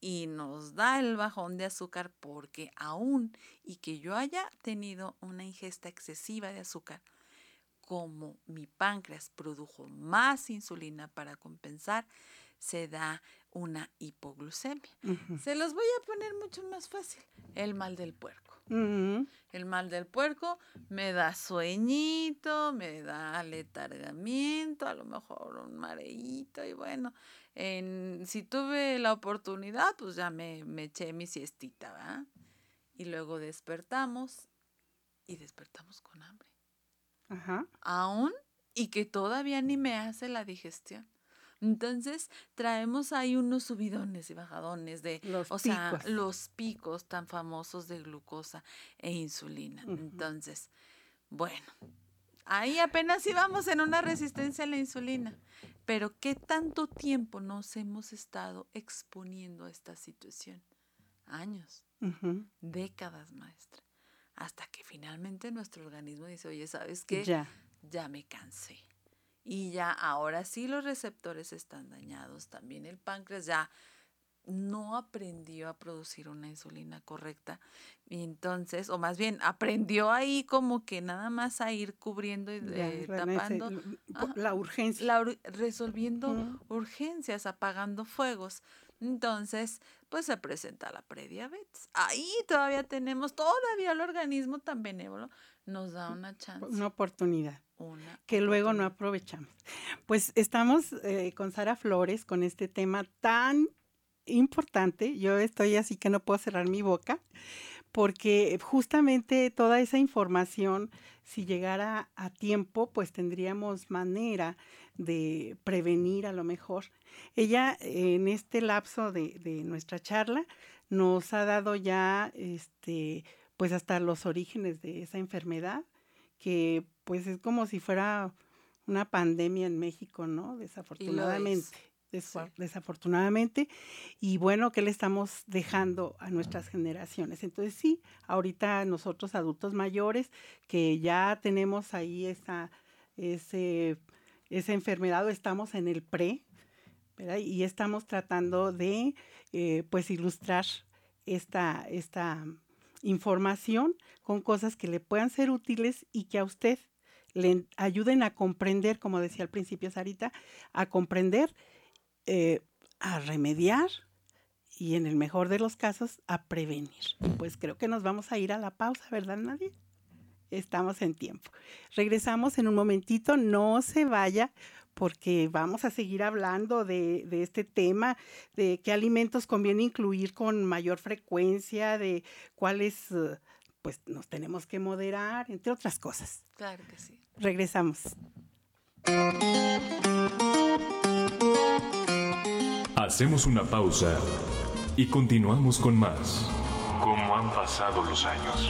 y nos da el bajón de azúcar porque aún y que yo haya tenido una ingesta excesiva de azúcar, como mi páncreas produjo más insulina para compensar, se da una hipoglucemia. Uh-huh. Se los voy a poner mucho más fácil. El mal del puerco. Uh-huh. El mal del puerco me da sueñito, me da aletargamiento, a lo mejor un mareíto y bueno, si tuve la oportunidad, pues ya me eché mi siestita, ¿verdad? Y luego despertamos con hambre. Ajá. Aún y que todavía ni me hace la digestión. Entonces traemos ahí unos subidones y bajadones de los picos tan famosos de glucosa e insulina. Uh-huh. Entonces, bueno, ahí apenas íbamos en una resistencia a la insulina. Pero ¿qué tanto tiempo nos hemos estado exponiendo a esta situación? Años, uh-huh. Décadas, maestra. Hasta que finalmente nuestro organismo dice, oye, ¿sabes qué? Ya me cansé. Y ya ahora sí los receptores están dañados. También el páncreas ya no aprendió a producir una insulina correcta. Y entonces, o más bien, aprendió ahí como que nada más a ir cubriendo y tapando. La urgencia. Resolviendo urgencias, apagando fuegos. Entonces, pues se presenta la prediabetes. Ahí todavía el organismo tan benévolo nos da una chance. Una oportunidad. Que luego no aprovechamos. Pues estamos con Sara Flores con este tema tan importante. Yo estoy así que no puedo cerrar mi boca, porque justamente toda esa información, si llegara a tiempo, pues tendríamos manera de prevenir a lo mejor. Ella, en este lapso de nuestra charla, nos ha dado ya, pues hasta los orígenes de esa enfermedad, que pues es como si fuera una pandemia en México, ¿no? Desafortunadamente. Desafortunadamente, y bueno, ¿qué le estamos dejando a nuestras generaciones? Entonces sí, ahorita nosotros adultos mayores que ya tenemos ahí esa enfermedad, o estamos en el pre, ¿verdad? Y estamos tratando de pues ilustrar esta información con cosas que le puedan ser útiles y que a usted le ayuden a comprender, como decía al principio Sarita, a comprender, a remediar y en el mejor de los casos a prevenir. Pues creo que nos vamos a ir a la pausa, ¿verdad, Nadia? Estamos en tiempo. Regresamos en un momentito, no se vaya porque vamos a seguir hablando de este tema, de qué alimentos conviene incluir con mayor frecuencia, de cuáles pues nos tenemos que moderar, entre otras cosas. Claro que sí. Regresamos. Hacemos una pausa y continuamos con más. ¿Cómo han pasado los años?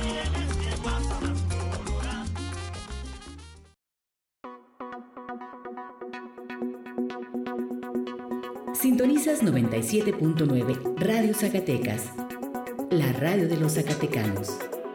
Sintonizas 97.9 Radio Zacatecas, la radio de los zacatecanos.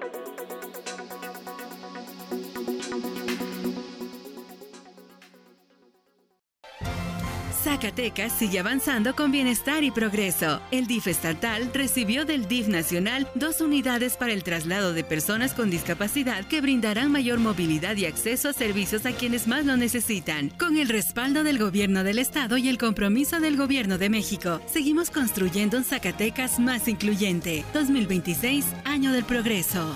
Zacatecas sigue avanzando con bienestar y progreso. El DIF estatal recibió del DIF nacional 2 unidades para el traslado de personas con discapacidad que brindarán mayor movilidad y acceso a servicios a quienes más lo necesitan. Con el respaldo del Gobierno del Estado y el compromiso del Gobierno de México, seguimos construyendo un Zacatecas más incluyente. 2026, Año del Progreso.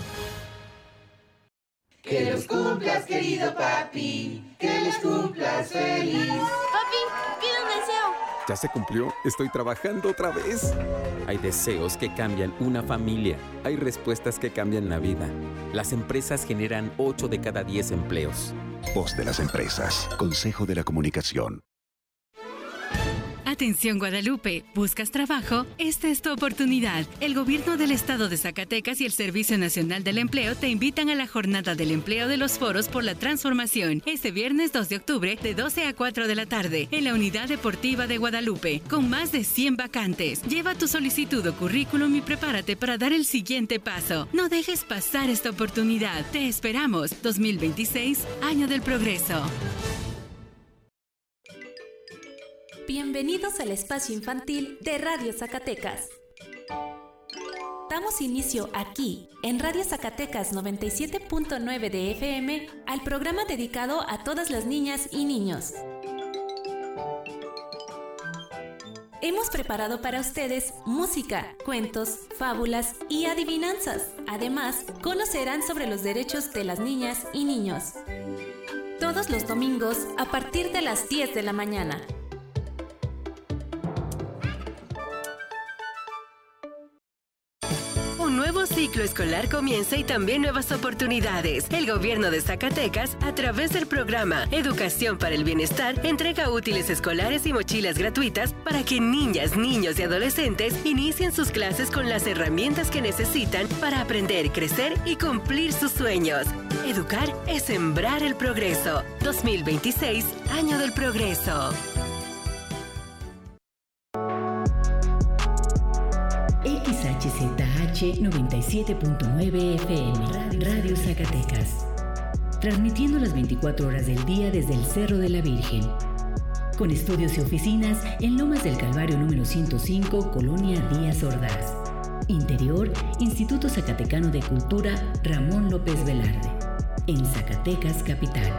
Que los cumplas, querido papi, que les cumplas feliz. Papi, pide un deseo. ¿Ya se cumplió? Estoy trabajando otra vez. Hay deseos que cambian una familia. Hay respuestas que cambian la vida. Las empresas generan 8 de cada 10 empleos. Voz de las empresas. Consejo de la Comunicación. Atención Guadalupe, ¿buscas trabajo? Esta es tu oportunidad. El Gobierno del Estado de Zacatecas y el Servicio Nacional del Empleo te invitan a la Jornada del Empleo de los Foros por la Transformación, este viernes 2 de octubre de 12 a 4 de la tarde, en la Unidad Deportiva de Guadalupe, con más de 100 vacantes. Lleva tu solicitud o currículum y prepárate para dar el siguiente paso. No dejes pasar esta oportunidad. Te esperamos. 2026, Año del Progreso. Bienvenidos al espacio infantil de Radio Zacatecas. damos inicio aquí, en Radio Zacatecas 97.9 de FM, al programa dedicado a todas las niñas y niños. Hemos preparado para ustedes música, cuentos, fábulas y adivinanzas. Además, conocerán sobre los derechos de las niñas y niños. Todos los domingos a partir de las 10 de la mañana. Un nuevo ciclo escolar comienza y también nuevas oportunidades. El gobierno de Zacatecas, a través del programa Educación para el Bienestar, entrega útiles escolares y mochilas gratuitas para que niñas, niños y adolescentes inicien sus clases con las herramientas que necesitan para aprender, crecer y cumplir sus sueños. Educar es sembrar el progreso. 2026, Año del Progreso. XHZH 97.9 FM, Radio Zacatecas. Transmitiendo las 24 horas del día desde el Cerro de la Virgen. Con estudios y oficinas en Lomas del Calvario número 105, Colonia Díaz Ordaz. Interior, Instituto Zacatecano de Cultura Ramón López Velarde. En Zacatecas, capital.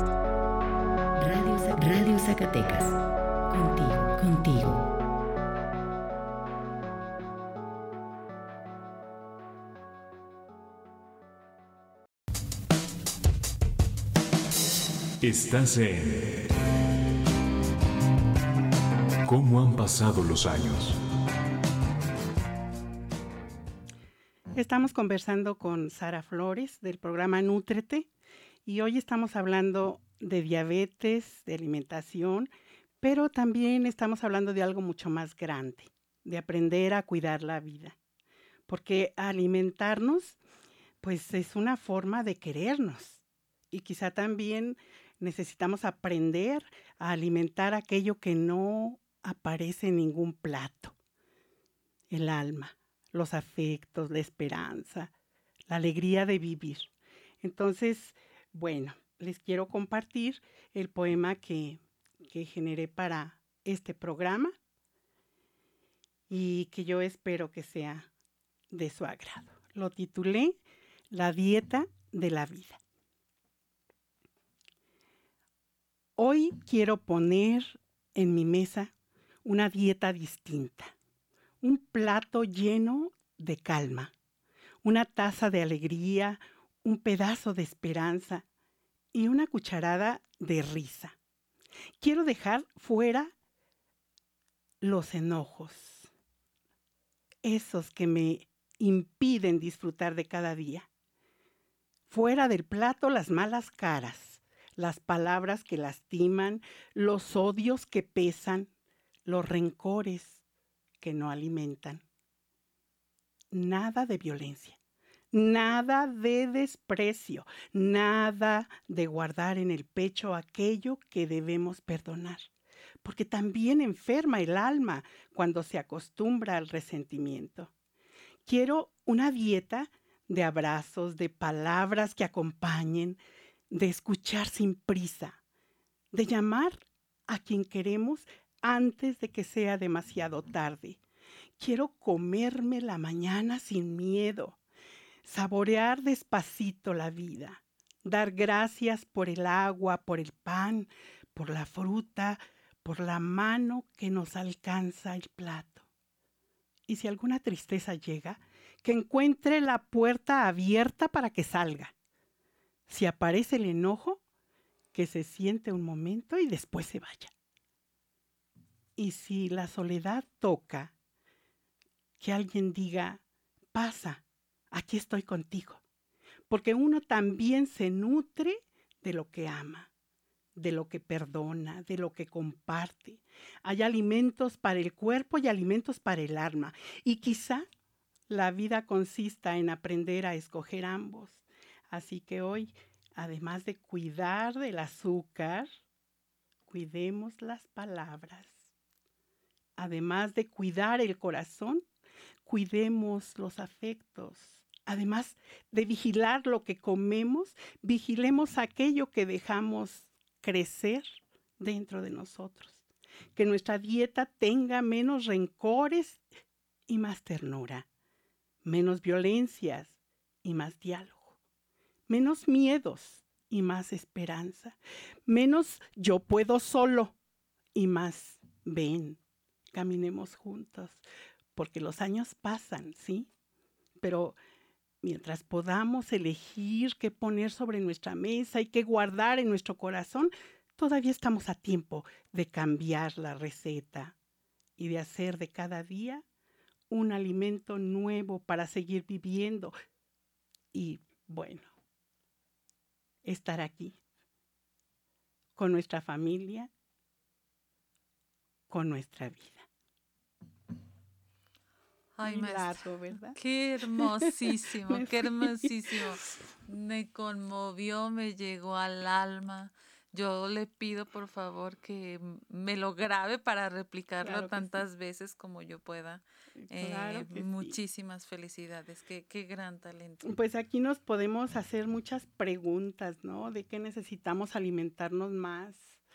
Radio Zacatecas. Contigo. Estás en ¿Cómo han pasado los años? Estamos conversando con Sara Flores del programa Nútrete y hoy estamos hablando de diabetes, de alimentación, pero también estamos hablando de algo mucho más grande, de aprender a cuidar la vida. Porque alimentarnos, pues es una forma de querernos y quizá también necesitamos aprender a alimentar aquello que no aparece en ningún plato. El alma, los afectos, la esperanza, la alegría de vivir. Entonces, bueno, les quiero compartir el poema que generé para este programa y que yo espero que sea de su agrado. Lo titulé La dieta de la vida. Hoy quiero poner en mi mesa una dieta distinta, un plato lleno de calma, una taza de alegría, un pedazo de esperanza y una cucharada de risa. Quiero dejar fuera los enojos, esos que me impiden disfrutar de cada día. Fuera del plato las malas caras, las palabras que lastiman, los odios que pesan, los rencores que no alimentan. Nada de violencia, nada de desprecio, nada de guardar en el pecho aquello que debemos perdonar, porque también enferma el alma cuando se acostumbra al resentimiento. Quiero una dieta de abrazos, de palabras que acompañen, de escuchar sin prisa, de llamar a quien queremos antes de que sea demasiado tarde. Quiero comerme la mañana sin miedo, saborear despacito la vida, dar gracias por el agua, por el pan, por la fruta, por la mano que nos alcanza el plato. Y si alguna tristeza llega, que encuentre la puerta abierta para que salga. Si aparece el enojo, que se siente un momento y después se vaya. Y si la soledad toca, que alguien diga, pasa, aquí estoy contigo. Porque uno también se nutre de lo que ama, de lo que perdona, de lo que comparte. Hay alimentos para el cuerpo y alimentos para el alma. Y quizá la vida consista en aprender a escoger ambos. Así que hoy, además de cuidar del azúcar, cuidemos las palabras. Además de cuidar el corazón, cuidemos los afectos. Además de vigilar lo que comemos, vigilemos aquello que dejamos crecer dentro de nosotros. Que nuestra dieta tenga menos rencores y más ternura, menos violencias y más diálogo, menos miedos y más esperanza, menos yo puedo solo y más ven, caminemos juntos, porque los años pasan, ¿sí? Pero mientras podamos elegir qué poner sobre nuestra mesa y qué guardar en nuestro corazón, todavía estamos a tiempo de cambiar la receta y de hacer de cada día un alimento nuevo para seguir viviendo y, bueno, estar aquí con nuestra familia, con nuestra vida. Ay, maestra, ¿verdad? Qué hermosísimo, qué hermosísimo. Me conmovió, me llegó al alma. Yo le pido, por favor, que me lo grabe para replicarlo claro tantas veces como yo pueda. Claro muchísimas felicidades. Qué gran talento. Pues aquí nos podemos hacer muchas preguntas, ¿no? De qué necesitamos alimentarnos más,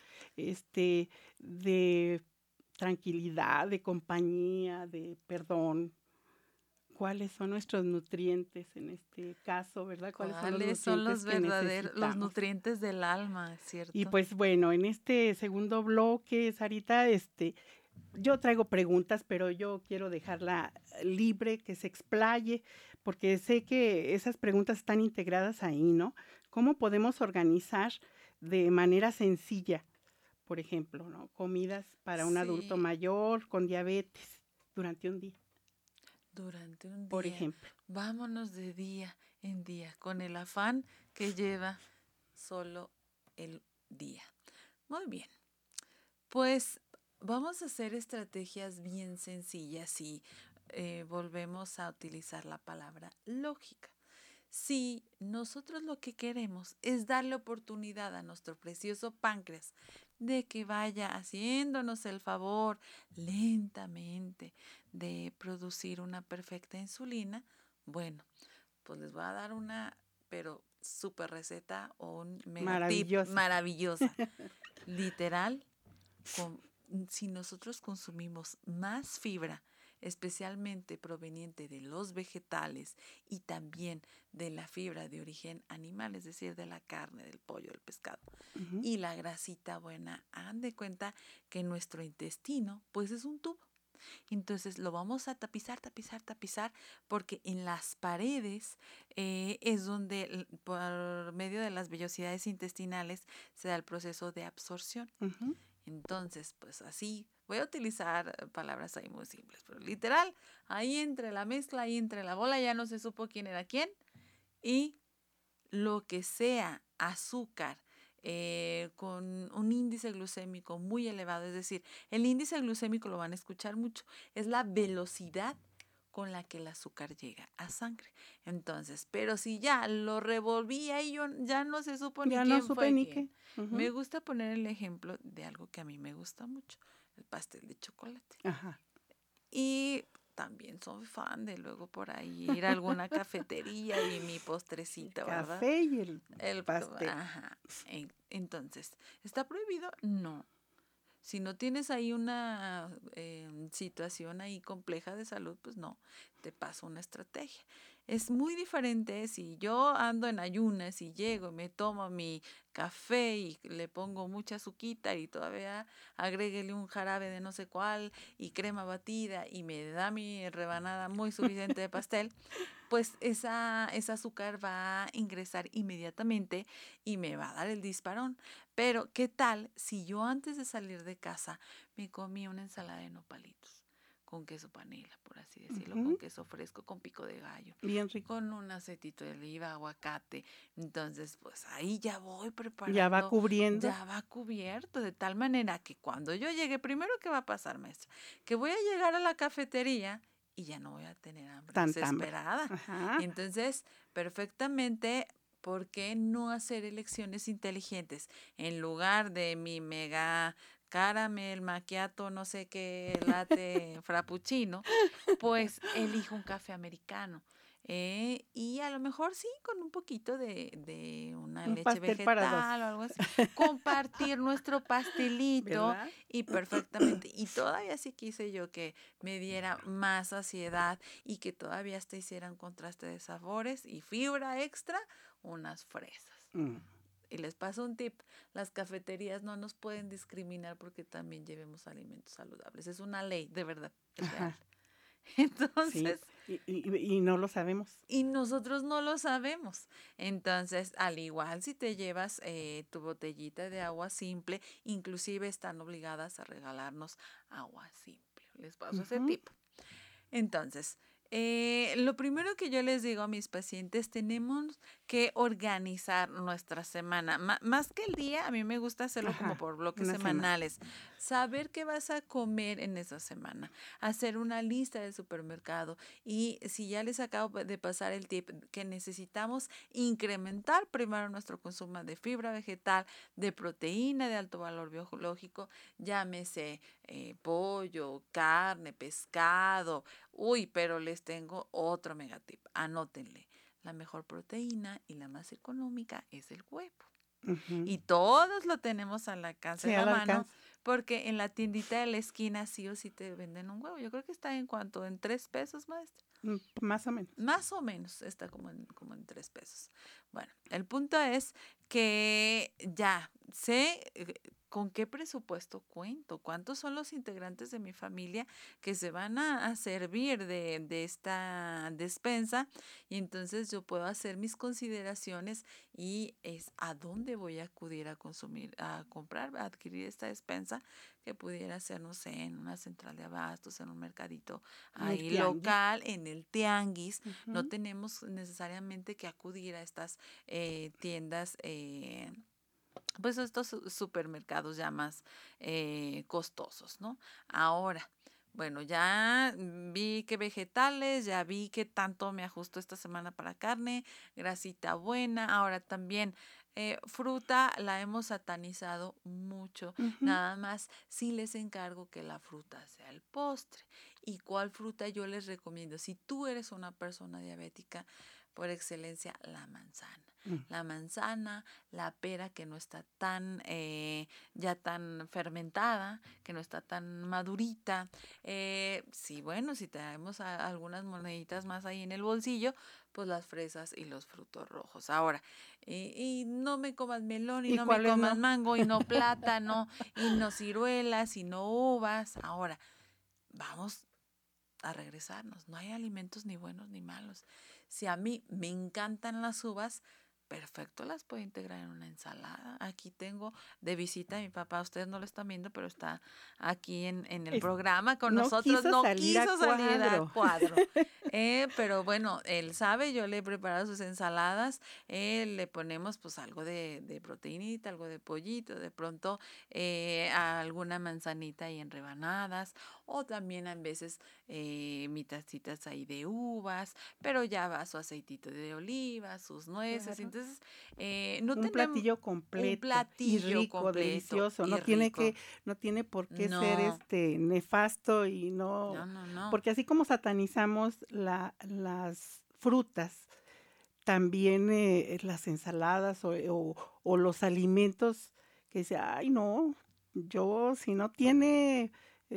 de tranquilidad, de compañía, de perdón. ¿Cuáles son nuestros nutrientes en este caso, verdad? ¿Cuáles son los verdaderos, los nutrientes del alma, cierto? Y pues bueno, en este segundo bloque, Sarita, yo traigo preguntas, pero yo quiero dejarla libre, que se explaye, porque sé que esas preguntas están integradas ahí, ¿no? ¿Cómo podemos organizar de manera sencilla, por ejemplo, ¿no? Comidas para un adulto mayor con diabetes durante un día? Durante un día, por ejemplo. Vámonos de día en día, con el afán que lleva solo el día. Muy bien, pues vamos a hacer estrategias bien sencillas y volvemos a utilizar la palabra lógica. Si nosotros lo que queremos es darle oportunidad a nuestro precioso páncreas de que vaya haciéndonos el favor lentamente de producir una perfecta insulina, bueno, pues les voy a dar una, pero súper receta o un mega tip maravillosa. Literal, si nosotros consumimos más fibra, especialmente proveniente de los vegetales y también de la fibra de origen animal, es decir, de la carne, del pollo, del pescado, y la grasita buena, hagan de cuenta que nuestro intestino pues es un tubo. Entonces lo vamos a tapizar, porque en las paredes es donde por medio de las vellosidades intestinales se da el proceso de absorción. Entonces, pues así, voy a utilizar palabras ahí muy simples, pero literal, ahí entre la mezcla, ahí entre la bola, ya no se supo quién era quién, y lo que sea azúcar con un índice glucémico muy elevado, es decir, el índice glucémico lo van a escuchar mucho, es la velocidad con la que el azúcar llega a sangre. Entonces, pero si ya lo revolví y yo ya no se supo ni quién fue quién. Me gusta poner el ejemplo de algo que a mí me gusta mucho, el pastel de chocolate. Y también soy fan de luego por ahí ir a alguna cafetería y mi postrecito, ¿verdad? Café y el pastel. Entonces, ¿está prohibido? No. Si no tienes ahí una situación ahí compleja de salud, pues no, te paso una estrategia. Es muy diferente si yo ando en ayunas y llego y me tomo mi café y le pongo mucha azuquita y todavía agréguele un jarabe de no sé cuál y crema batida y me da mi rebanada muy suficiente de pastel, pues esa azúcar va a ingresar inmediatamente y me va a dar el disparón. Pero, ¿qué tal si yo antes de salir de casa me comí una ensalada de nopalitos con queso panela, por así decirlo, con queso fresco, con pico de gallo, bien rico, con un aceitito de oliva, aguacate? Entonces, pues ahí ya voy preparando. Ya va cubriendo. Ya va cubierto, de tal manera que cuando yo llegue, primero, ¿qué va a pasar, maestra? Que voy a llegar a la cafetería y ya no voy a tener hambre desesperada. Entonces, perfectamente, ¿por qué no hacer elecciones inteligentes? En lugar de mi mega caramel, macchiato, no sé qué, latte, frappuccino, pues elijo un café americano. Y a lo mejor sí, con un poquito de una leche vegetal o algo así. Compartir nuestro pastelito. ¿Verdad? Y perfectamente. Y todavía sí quise yo que me diera más saciedad y que todavía hasta hiciera un contraste de sabores y fibra extra, unas fresas. Y les paso un tip, las cafeterías no nos pueden discriminar porque también llevemos alimentos saludables. Es una ley, de verdad. Entonces... Sí. Y no lo sabemos. Y nosotros no lo sabemos. Entonces, al igual si te llevas tu botellita de agua simple, inclusive están obligadas a regalarnos agua simple. Les paso ese tip. Entonces... lo primero que yo les digo a mis pacientes, tenemos que organizar nuestra semana. Más que el día, a mí me gusta hacerlo como por bloques semanales. Saber qué vas a comer en esa semana. Hacer una lista de supermercado. Y si ya les acabo de pasar el tip, que necesitamos incrementar primero nuestro consumo de fibra vegetal, de proteína de alto valor biológico, llámese pollo, carne, pescado. Pero les tengo otro megatip. Anótenle. La mejor proteína y la más económica es el huevo. Y todos lo tenemos al alcance de la mano, porque en la tiendita de la esquina sí o sí te venden un huevo. Yo creo que está en cuánto, en 3 pesos, maestra. Más o menos. Más o menos está como en 3 pesos. Bueno, el punto es que ya sé con qué presupuesto cuento, cuántos son los integrantes de mi familia que se van a servir de esta despensa, y entonces yo puedo hacer mis consideraciones y es a dónde voy a acudir a comprar, a adquirir esta despensa, que pudiera ser, no sé, en una central de abastos, en un mercadito ahí local, en el tianguis. No tenemos necesariamente que acudir a estas tiendas, pues estos supermercados ya más costosos, ¿no? Ahora, bueno, ya vi que vegetales, ya vi que tanto me ajusto esta semana para carne, grasita buena. Ahora también fruta la hemos satanizado mucho. Nada más sí les encargo que la fruta sea el postre. ¿Y cuál fruta yo les recomiendo? Si tú eres una persona diabética, por excelencia, la manzana. La manzana, la pera que no está tan ya tan fermentada, que no está tan madurita. Sí, bueno, si tenemos algunas moneditas más ahí en el bolsillo, pues las fresas y los frutos rojos. Ahora, y no me comas melón y no me comas mango y no plátano y no ciruelas y no uvas. Ahora, vamos a regresarnos. No hay alimentos ni buenos ni malos. Si a mí me encantan las uvas, perfecto, las puedo integrar en una ensalada. Aquí tengo de visita a mi papá, ustedes no lo están viendo, pero está aquí en el programa con nosotros. No quiso salir al cuadro. Pero bueno, él sabe, yo le he preparado sus ensaladas, le ponemos pues algo de proteinita, algo de pollito, de pronto alguna manzanita ahí en rebanadas, o también a veces mitacitas ahí de uvas, pero ya va su aceitito de oliva, sus nueces. Entonces, un platillo completo, y rico, delicioso. No tiene por qué ser nefasto y no. Porque así como satanizamos las frutas, también las ensaladas o los alimentos que dice, ay no, yo si no tiene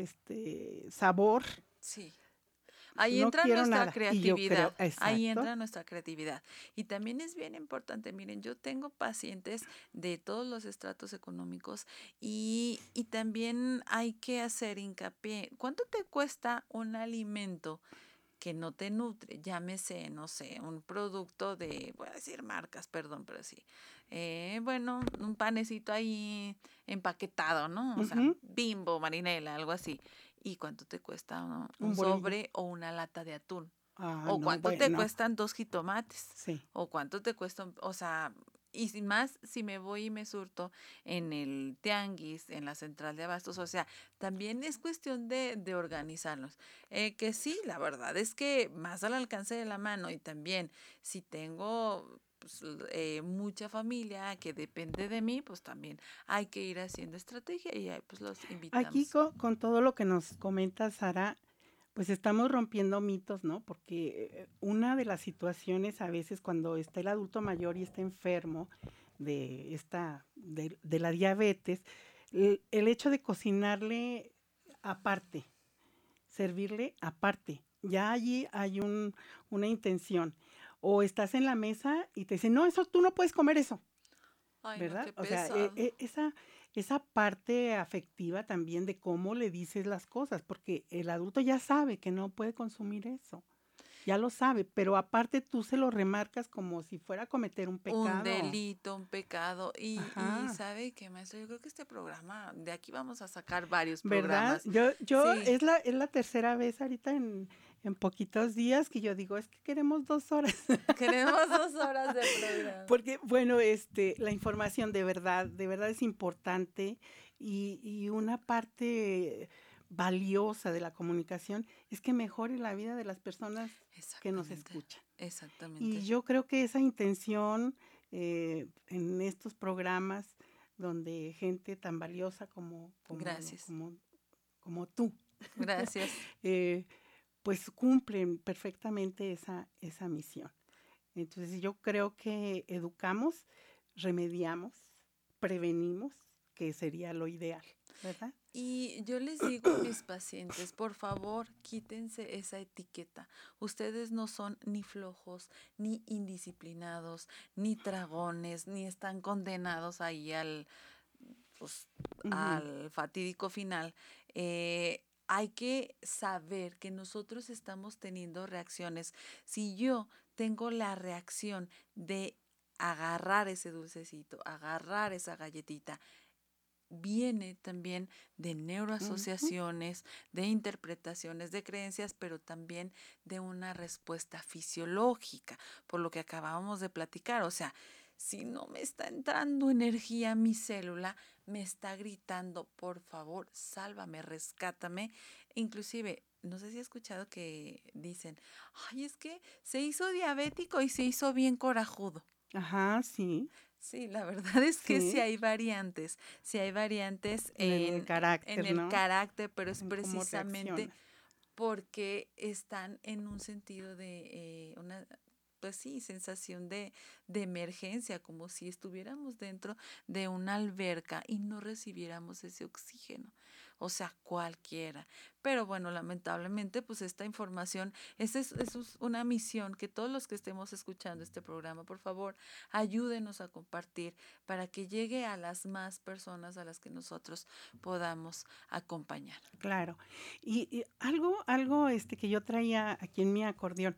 sabor. Sí. Ahí entra nuestra creatividad. Ahí entra nuestra creatividad. Y también es bien importante, miren, yo tengo pacientes de todos los estratos económicos y también hay que hacer hincapié. ¿Cuánto te cuesta un alimento que no te nutre? Llámese, no sé, un producto voy a decir marcas, perdón, pero sí. Bueno, un panecito ahí empaquetado, ¿no? O sea, Bimbo, Marinela, algo así. ¿Y cuánto te cuesta un sobre o una lata de atún? ¿O cuánto te cuestan 2 jitomates? Sí. ¿O cuánto te cuesta, o sea, y sin más, si me voy y me surto en el tianguis, en la central de abastos? O sea, también es cuestión de organizarnos. Que sí, la verdad es que más al alcance de la mano, y también si tengo pues, mucha familia que depende de mí, pues también hay que ir haciendo estrategia y pues los invitamos. Aquí con todo lo que nos comenta Sara, pues estamos rompiendo mitos, ¿no? Porque una de las situaciones a veces cuando está el adulto mayor y está enfermo de la diabetes, el hecho de cocinarle aparte, servirle aparte, ya allí hay una intención. O estás en la mesa y te dicen, no, eso tú no puedes comer eso. Ay, ¿verdad? No, qué o sea, esa parte afectiva también de cómo le dices las cosas, porque el adulto ya sabe que no puede consumir eso. Ya lo sabe, pero aparte tú se lo remarcas como si fuera a cometer un pecado. Un delito, un pecado. Y ¿sabe qué, maestro? Yo creo que este programa, de aquí vamos a sacar varios programas. ¿Verdad? Yo sí. es la tercera vez ahorita en poquitos días que yo digo, es que queremos 2 horas. Queremos 2 horas de programa. Porque, bueno, la información de verdad es importante y una parte valiosa de la comunicación es que mejore la vida de las personas que nos escuchan. Exactamente. Y yo creo que esa intención en estos programas donde gente tan valiosa como tú. Gracias. Pues cumplen perfectamente esa misión. Entonces yo creo que educamos, remediamos, prevenimos, que sería lo ideal, ¿verdad? Y yo les digo a mis pacientes, por favor, quítense esa etiqueta. Ustedes no son ni flojos, ni indisciplinados, ni tragones, ni están condenados ahí al fatídico final. Hay que saber que nosotros estamos teniendo reacciones. Si yo tengo la reacción de agarrar ese dulcecito, agarrar esa galletita, viene también de neuroasociaciones, de interpretaciones, de creencias, pero también de una respuesta fisiológica, por lo que acabábamos de platicar. O sea, si no me está entrando energía a mi célula, me está gritando, por favor, sálvame, rescátame. Inclusive, no sé si has escuchado que dicen, ay, es que se hizo diabético y se hizo bien corajudo. Ajá, sí. Sí, la verdad es que sí hay variantes. Sí hay variantes en el carácter, carácter, pero es precisamente porque están en un sentido de una... pues sí, sensación de emergencia, como si estuviéramos dentro de una alberca y no recibiéramos ese oxígeno, o sea, cualquiera. Pero bueno, lamentablemente, pues esta información, esa es una misión que todos los que estemos escuchando este programa, por favor, ayúdenos a compartir para que llegue a las más personas a las que nosotros podamos acompañar. Claro. Y algo que yo traía aquí en mi acordeón,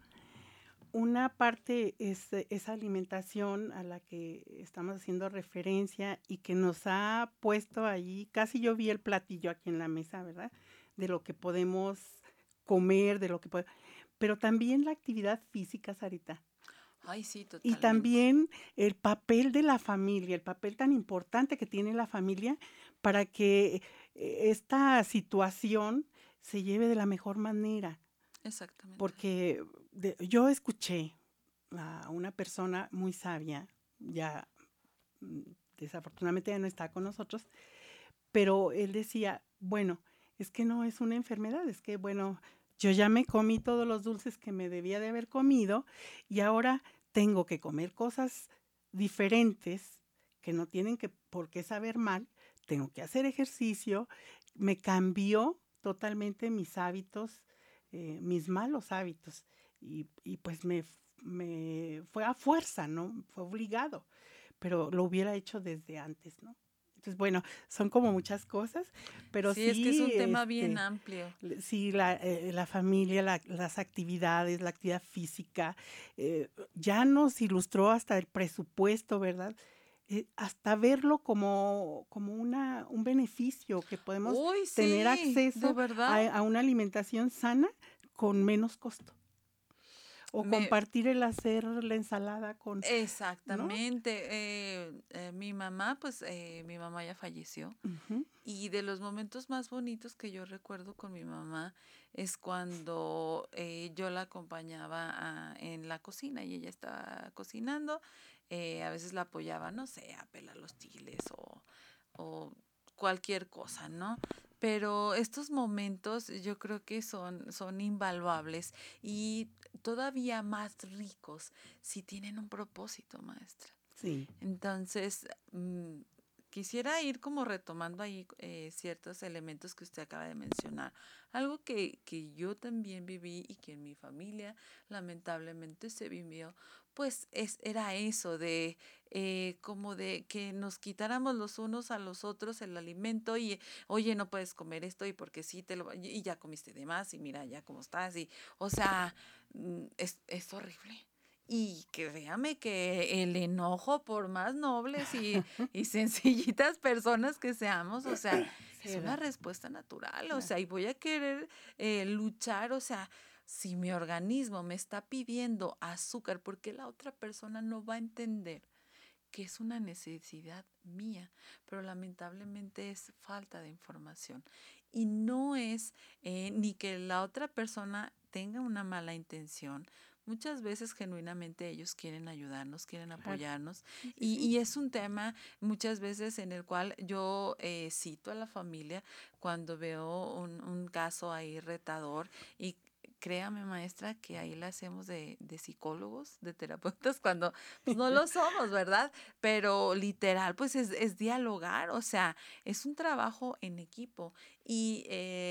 una parte es esa alimentación a la que estamos haciendo referencia y que nos ha puesto allí, casi yo vi el platillo aquí en la mesa, ¿verdad? De lo que podemos comer, pero también la actividad física, Sarita. Ay, sí, totalmente. Y también el papel de la familia, el papel tan importante que tiene la familia para que esta situación se lleve de la mejor manera. Exactamente. Porque yo escuché a una persona muy sabia, ya desafortunadamente ya no está con nosotros, pero él decía, bueno, es que no es una enfermedad, es que, bueno, yo ya me comí todos los dulces que me debía de haber comido y ahora tengo que comer cosas diferentes que no tienen por qué saber mal, tengo que hacer ejercicio, me cambió totalmente mis hábitos, mis malos hábitos y pues me fue a fuerza, ¿no? Fue obligado, pero lo hubiera hecho desde antes, ¿no? Entonces, bueno, son como muchas cosas, pero sí. Sí, es que es un tema bien amplio. Sí, la familia, las actividades, la actividad física, ya nos ilustró hasta el presupuesto, ¿verdad? Hasta verlo como un beneficio que podemos tener acceso a una alimentación sana con menos costo. O compartir el hacer la ensalada con... Exactamente. ¿No? Mi mamá ya falleció. Uh-huh. Y de los momentos más bonitos que yo recuerdo con mi mamá es cuando yo la acompañaba en la cocina y ella estaba cocinando. A veces la apoyaba, no sé, a pelar los chiles o cualquier cosa, ¿no? pero estos momentos yo creo que son invaluables y todavía más ricos si tienen un propósito, maestra. Sí. Entonces, quisiera ir como retomando ahí ciertos elementos que usted acaba de mencionar. Algo que yo también viví y que en mi familia lamentablemente se vivió, pues era eso de como de que nos quitáramos los unos a los otros el alimento y, oye, no puedes comer esto y porque sí y ya comiste de más y mira ya cómo estás y, o sea, es horrible. Y créame que el enojo, por más nobles y sencillitas personas que seamos, o sea, es una respuesta natural, o sea, y voy a querer luchar, o sea, si mi organismo me está pidiendo azúcar, porque la otra persona no va a entender que es una necesidad mía, pero lamentablemente es falta de información. Y no es ni que la otra persona tenga una mala intención. Muchas veces genuinamente ellos quieren ayudarnos, quieren apoyarnos y es un tema muchas veces en el cual yo cito a la familia cuando veo un caso ahí retador y créame, maestra, que ahí la hacemos de psicólogos, de terapeutas, cuando pues, no lo somos, ¿verdad? Pero literal, pues es dialogar, o sea, es un trabajo en equipo y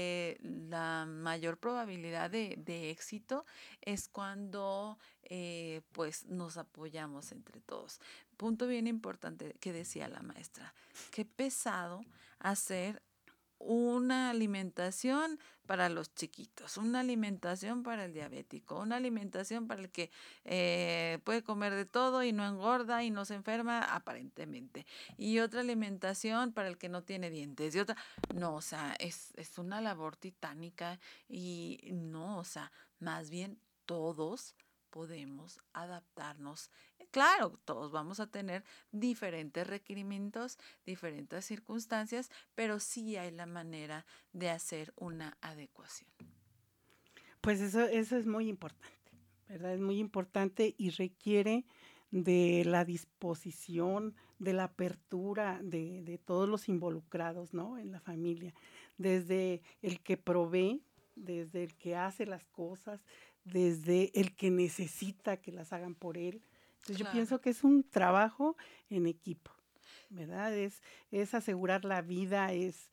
la mayor probabilidad de éxito es cuando pues nos apoyamos entre todos. Punto bien importante que decía la maestra, qué pesado hacer una alimentación para los chiquitos, una alimentación para el diabético, una alimentación para el que puede comer de todo y no engorda y no se enferma aparentemente, y otra alimentación para el que no tiene dientes, y otra, no, o sea, es una labor titánica y no, o sea, más bien todos podemos adaptarnos. Claro, todos vamos a tener diferentes requerimientos, diferentes circunstancias, pero sí hay la manera de hacer una adecuación. Pues eso es muy importante, ¿verdad? Es muy importante y requiere de la disposición, de la apertura de todos los involucrados, ¿no? En la familia, desde el que provee, desde el que hace las cosas, desde el que necesita que las hagan por él. Entonces yo pienso que es un trabajo en equipo, ¿verdad? Es asegurar la vida, es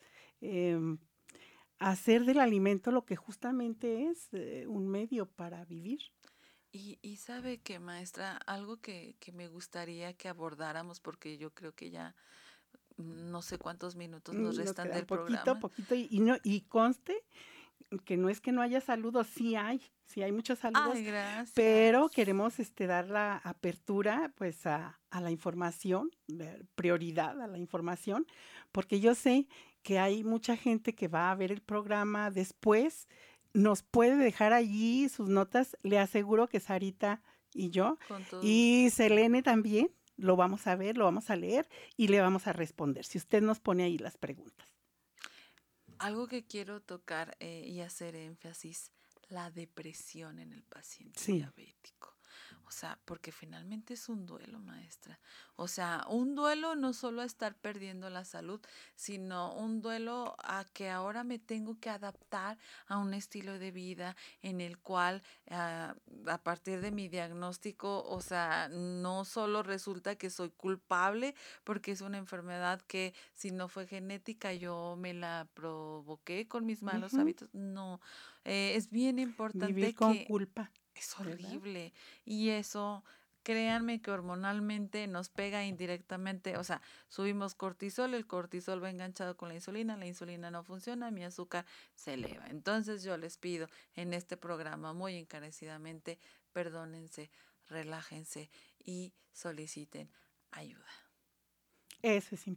hacer del alimento lo que justamente es un medio para vivir. Y sabe que, maestra, algo que me gustaría que abordáramos, porque yo creo que ya no sé cuántos minutos nos restan del programa. Poquito, y conste que no es que no haya saludos, sí hay muchos saludos. Ay, gracias. Pero queremos dar la apertura pues a la información, prioridad a la información, porque yo sé que hay mucha gente que va a ver el programa después, nos puede dejar allí sus notas, le aseguro que Sarita y yo, y Selene también, lo vamos a ver, lo vamos a leer y le vamos a responder, si usted nos pone ahí las preguntas. Algo que quiero tocar y hacer énfasis, la depresión en el paciente diabético. O sea, porque finalmente es un duelo, maestra. O sea, un duelo no solo a estar perdiendo la salud, sino un duelo a que ahora me tengo que adaptar a un estilo de vida en el cual a partir de mi diagnóstico, o sea, no solo resulta que soy culpable porque es una enfermedad que si no fue genética yo me la provoqué con mis malos hábitos. No, es bien importante vivir con culpa. Es horrible. Y eso, créanme que hormonalmente nos pega indirectamente. O sea, subimos cortisol, el cortisol va enganchado con la insulina no funciona, mi azúcar se eleva. Entonces yo les pido en este programa muy encarecidamente, perdónense, relájense y soliciten ayuda. Eso es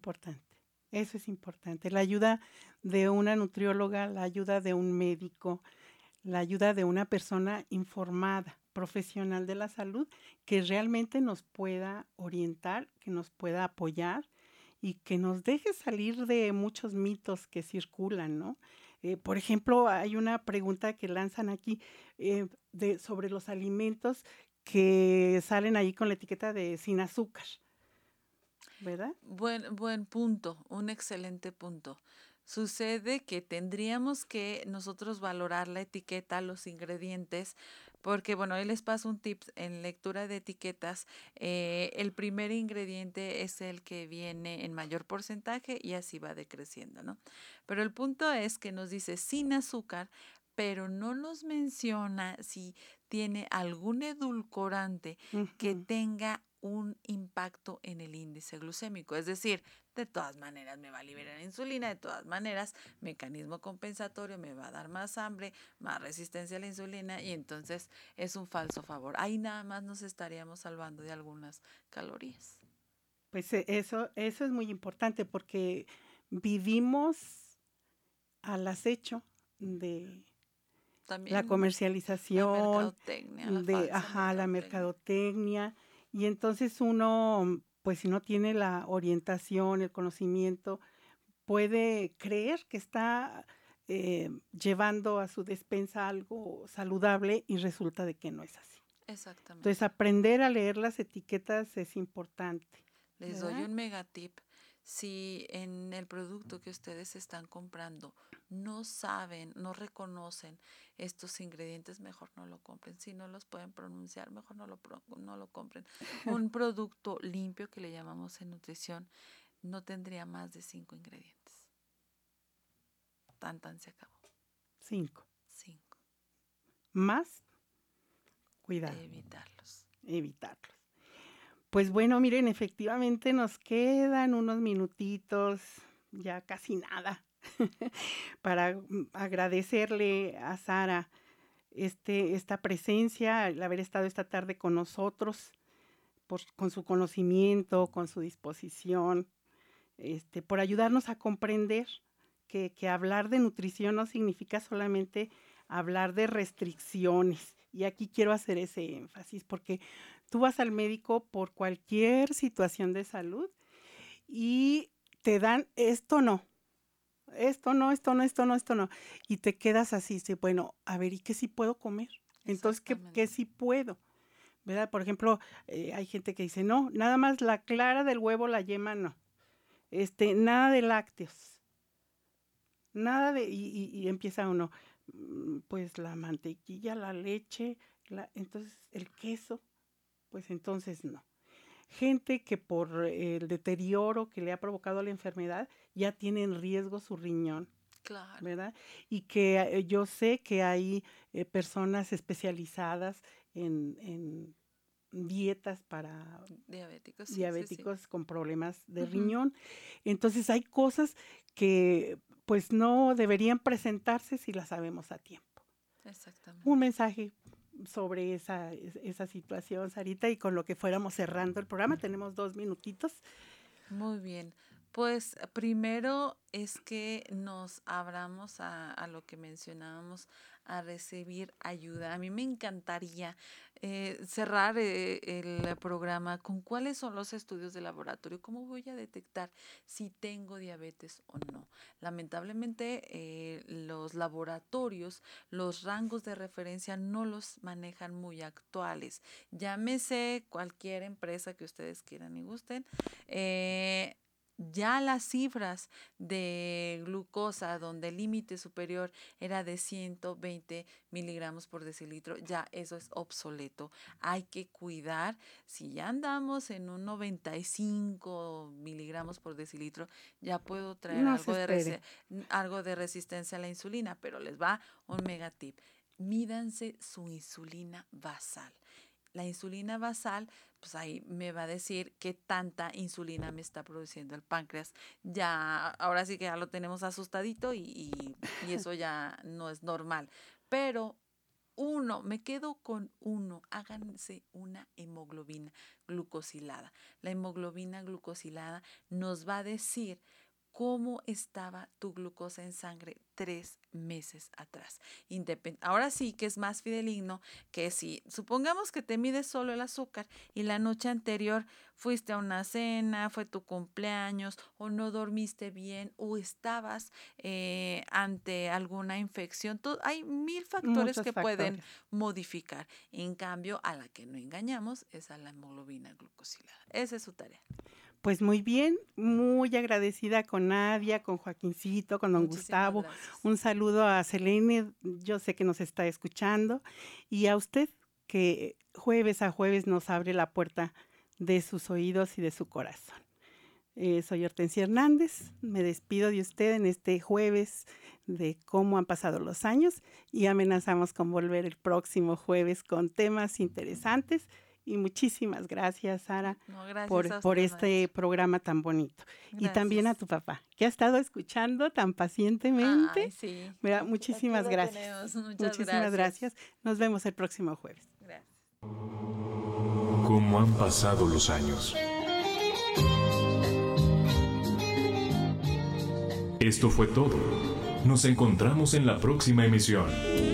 importante. La ayuda de una nutrióloga, la ayuda de un médico, la ayuda de una persona informada, profesional de la salud, que realmente nos pueda orientar, que nos pueda apoyar y que nos deje salir de muchos mitos que circulan, ¿no? Por ejemplo, hay una pregunta que lanzan aquí sobre los alimentos que salen ahí con la etiqueta de sin azúcar, ¿verdad? Buen punto, un excelente punto. Sucede que tendríamos que nosotros valorar la etiqueta, los ingredientes, porque bueno, ahí les paso un tip en lectura de etiquetas. El primer ingrediente es el que viene en mayor porcentaje y así va decreciendo, ¿no? Pero el punto es que nos dice sin azúcar, pero no nos menciona si tiene algún edulcorante que tenga un impacto en el índice glucémico. Es decir, de todas maneras me va a liberar insulina, de todas maneras, mecanismo compensatorio, me va a dar más hambre, más resistencia a la insulina y entonces es un falso favor. Ahí nada más nos estaríamos salvando de algunas calorías. Pues eso es muy importante porque vivimos al acecho de también la comercialización, la mercadotecnia, y entonces uno, pues si no tiene la orientación, el conocimiento, puede creer que está llevando a su despensa algo saludable y resulta de que no es así. Exactamente. Entonces aprender a leer las etiquetas es importante. Les doy un megatip. Si en el producto que ustedes están comprando no saben, no reconocen estos ingredientes, mejor no lo compren. Si no los pueden pronunciar, mejor no lo compren. Un producto limpio, que le llamamos en nutrición, no tendría más de 5 ingredientes. Tan se acabó. 5. Más, cuidado. Evitarlos. Pues bueno, miren, efectivamente nos quedan unos minutitos, ya casi nada, para agradecerle a Sara esta presencia, el haber estado esta tarde con nosotros, con su conocimiento, con su disposición, por ayudarnos a comprender que hablar de nutrición no significa solamente hablar de restricciones. Y aquí quiero hacer ese énfasis, porque tú vas al médico por cualquier situación de salud y te dan esto no. Y te quedas así, bueno, a ver, ¿y qué sí puedo comer? Entonces, ¿qué sí puedo? ¿Verdad? Por ejemplo, hay gente que dice, no, nada más la clara del huevo, la yema no. Nada de lácteos. Nada de, y empieza uno, pues la mantequilla, la leche, entonces el queso, pues entonces no. Gente que por el deterioro que le ha provocado la enfermedad ya tiene en riesgo su riñón. Claro. ¿Verdad? Y que yo sé que hay personas especializadas en dietas para diabéticos con problemas de riñón. Entonces hay cosas que pues no deberían presentarse si las sabemos a tiempo. Exactamente. Un mensaje sobre esa situación, Sarita, y con lo que fuéramos cerrando el programa. Tenemos 2 minutitos. Muy bien. Pues primero es que nos abramos a lo que mencionábamos, a recibir ayuda. A mí me encantaría cerrar el programa con cuáles son los estudios de laboratorio, cómo voy a detectar si tengo diabetes o no. Lamentablemente los laboratorios, los rangos de referencia no los manejan muy actuales. Llámese cualquier empresa que ustedes quieran y gusten. Ya las cifras de glucosa, donde el límite superior era de 120 miligramos por decilitro, ya eso es obsoleto. Hay que cuidar, si ya andamos en un 95 miligramos por decilitro, ya puedo traer algo de resistencia a la insulina, pero les va un megatip. Mídanse su insulina basal. La insulina basal, pues ahí me va a decir qué tanta insulina me está produciendo el páncreas. Ya, ahora sí que ya lo tenemos asustadito y eso ya no es normal. Pero me quedo con 1, háganse una hemoglobina glucosilada. La hemoglobina glucosilada nos va a decir cómo estaba tu glucosa en sangre 3 meses atrás. Ahora sí que es más fidedigno que si supongamos que te mides solo el azúcar y la noche anterior fuiste a una cena, fue tu cumpleaños o no dormiste bien o estabas ante alguna infección. Hay 1000 factores que pueden modificar. En cambio, a la que no engañamos es a la hemoglobina glucosilada. Esa es su tarea. Pues muy bien, muy agradecida con Nadia, con Joaquincito, con don Gustavo. Gracias. Un saludo a Selene, yo sé que nos está escuchando, y a usted que jueves a jueves nos abre la puerta de sus oídos y de su corazón. Soy Hortensia Hernández, me despido de usted en este jueves de cómo han pasado los años y amenazamos con volver el próximo jueves con temas interesantes. Y muchísimas gracias, Sara, por este programa tan bonito. Gracias. Y también a tu papá, que ha estado escuchando tan pacientemente. Ay, sí. Mira, muchísimas gracias. Muchísimas gracias. Nos vemos el próximo jueves. Gracias. ¿Cómo han pasado los años? Esto fue todo. Nos encontramos en la próxima emisión.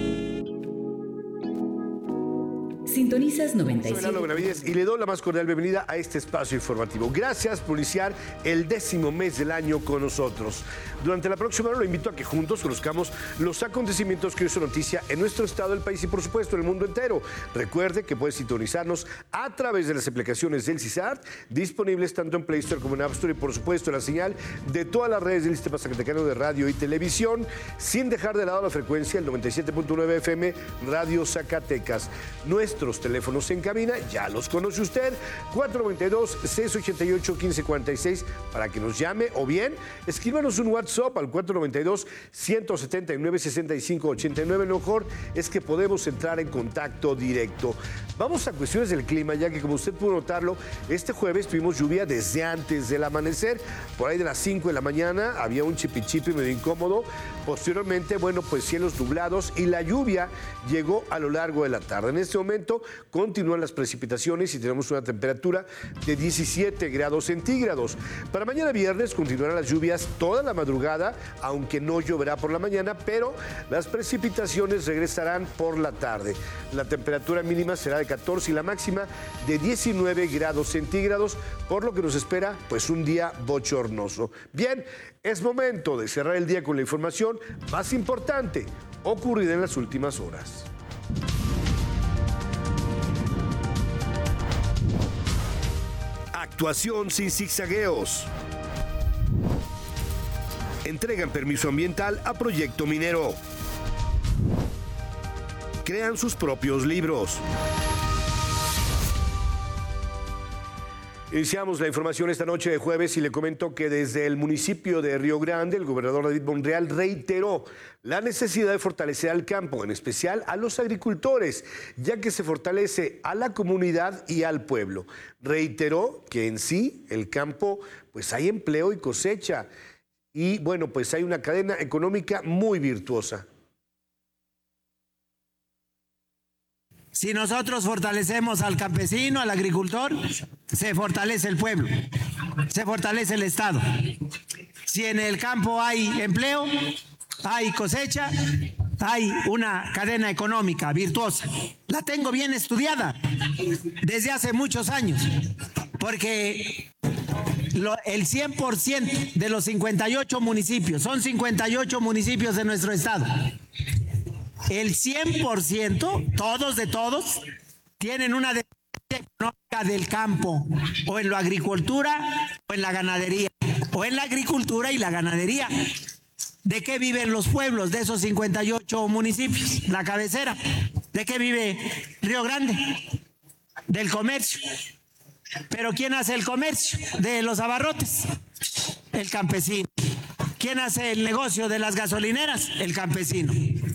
Sintonizas 97. Soy Lalo Benavides y le doy la más cordial bienvenida a este espacio informativo. Gracias por iniciar el 10º mes del año con nosotros. Durante la próxima hora lo invito a que juntos conozcamos los acontecimientos que hoy son noticia en nuestro estado, el país y por supuesto en el mundo entero. Recuerde que puede sintonizarnos a través de las aplicaciones del CISART, disponibles tanto en Play Store como en App Store y por supuesto en la señal de todas las redes del Sistema Zacatecano de Radio y Televisión, sin dejar de lado la frecuencia, el 97.9 FM Radio Zacatecas. Nuestros teléfonos en cabina, ya los conoce usted, 492-688-1546 para que nos llame o bien escríbanos un WhatsApp al 492-179-6589. Lo mejor es que podemos entrar en contacto directo. Vamos a cuestiones del clima, ya que como usted pudo notarlo, este jueves tuvimos lluvia desde antes del amanecer, por ahí de las 5 de la mañana había un chipichipi medio incómodo. Posteriormente, bueno, pues cielos nublados y la lluvia llegó a lo largo de la tarde. En este momento continúan las precipitaciones y tenemos una temperatura de 17 grados centígrados. Para mañana viernes continuarán las lluvias toda la madrugada, aunque no lloverá por la mañana, pero las precipitaciones regresarán por la tarde. La temperatura mínima será de 14 y la máxima de 19 grados centígrados, por lo que nos espera pues un día bochornoso. Bien, es momento de cerrar el día con la información más importante ocurrida en las últimas horas. Actuación sin zigzagueos. Entregan permiso ambiental a proyecto minero. Crean sus propios libros. Iniciamos la información esta noche de jueves y le comento que desde el municipio de Río Grande, el gobernador David Monreal reiteró la necesidad de fortalecer al campo, en especial a los agricultores, ya que se fortalece a la comunidad y al pueblo. Reiteró que en sí, el campo, pues hay empleo y cosecha y bueno, pues hay una cadena económica muy virtuosa. Si nosotros fortalecemos al campesino, al agricultor, se fortalece el pueblo, se fortalece el Estado. Si en el campo hay empleo, hay cosecha, hay una cadena económica virtuosa. La tengo bien estudiada desde hace muchos años, porque el 100% de los 58 municipios, son 58 municipios de nuestro estado, el 100%, todos de todos, tienen una dependencia económica del campo, o en la agricultura, o en la ganadería, o en la agricultura y la ganadería. ¿De qué viven los pueblos de esos 58 municipios? La cabecera. ¿De qué vive Río Grande? Del comercio. ¿Pero quién hace el comercio de los abarrotes? El campesino. ¿Quién hace el negocio de las gasolineras? El campesino.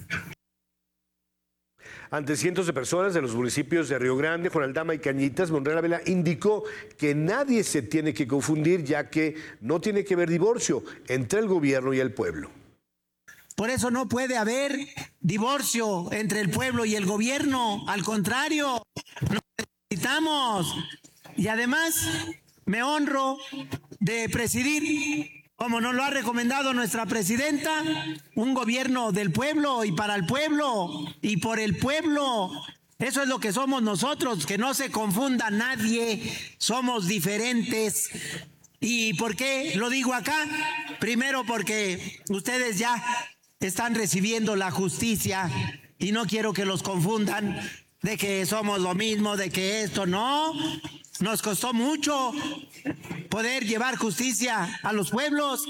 Ante cientos de personas de los municipios de Río Grande, Juan Aldama y Cañitas, Monreal Ávila indicó que nadie se tiene que confundir, ya que no tiene que haber divorcio entre el gobierno y el pueblo. Por eso no puede haber divorcio entre el pueblo y el gobierno. Al contrario, nos necesitamos. Y además me honro de presidir como nos lo ha recomendado nuestra presidenta, un gobierno del pueblo y para el pueblo y por el pueblo. Eso es lo que somos nosotros, que no se confunda nadie, somos diferentes. ¿Y por qué lo digo acá? Primero porque ustedes ya están recibiendo la justicia y no quiero que los confundan de que somos lo mismo, de que esto no. Nos costó mucho poder llevar justicia a los pueblos.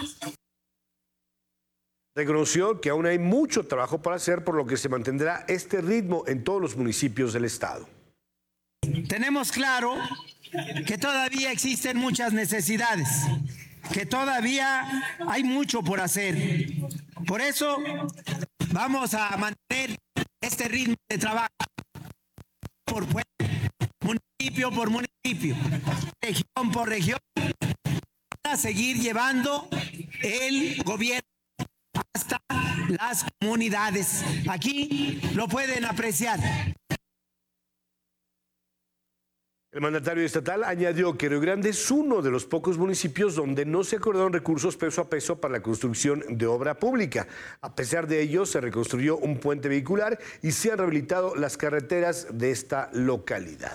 Reconoció que aún hay mucho trabajo para hacer, por lo que se mantendrá este ritmo en todos los municipios del estado. Tenemos claro que todavía existen muchas necesidades, que todavía hay mucho por hacer. Por eso vamos a mantener este ritmo de trabajo por pueblo, municipio por municipio, región por región, para seguir llevando el gobierno hasta las comunidades. Aquí lo pueden apreciar. El mandatario estatal añadió que Río Grande es uno de los pocos municipios donde no se acordaron recursos peso a peso para la construcción de obra pública. A pesar de ello, se reconstruyó un puente vehicular y se han rehabilitado las carreteras de esta localidad.